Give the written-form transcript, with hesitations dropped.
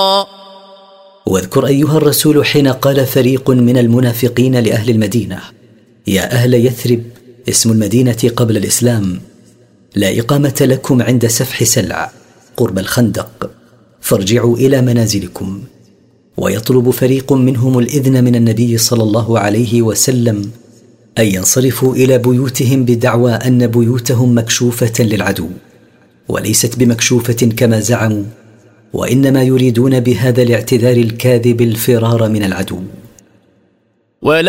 واذكر أيها الرسول حين قال فريق من المنافقين لأهل المدينة: يا أهل يثرب، اسم المدينة قبل الإسلام، لا إقامة لكم عند سفح سلع قرب الخندق، فارجعوا إلى منازلكم. ويطلب فريق منهم الإذن من النبي صلى الله عليه وسلم أن ينصرفوا إلى بيوتهم بدعوى أن بيوتهم مكشوفة للعدو، وليست بمكشوفة كما زعموا، وإنما يريدون بهذا الاعتذار الكاذب الفرار من العدو.